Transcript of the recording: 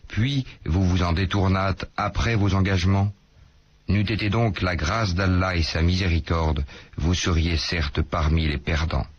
puis vous vous en détournâtes après vos engagements. N'eût été donc la grâce d'Allah et sa miséricorde, vous seriez certes parmi les perdants.